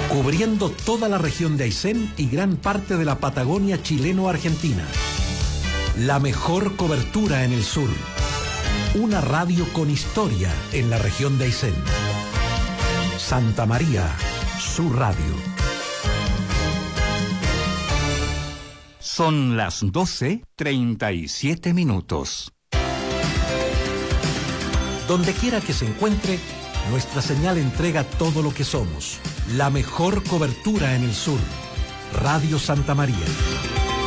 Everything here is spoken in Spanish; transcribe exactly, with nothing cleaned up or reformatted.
Cubriendo toda la región de Aysén y gran parte de la Patagonia chileno-argentina. La mejor cobertura en el sur. Una radio con historia en la región de Aysén. Santa María, su radio. Son las doce treinta y siete minutos. Donde quiera que se encuentre, nuestra señal entrega todo lo que somos. La mejor cobertura en el sur. Radio Santa María.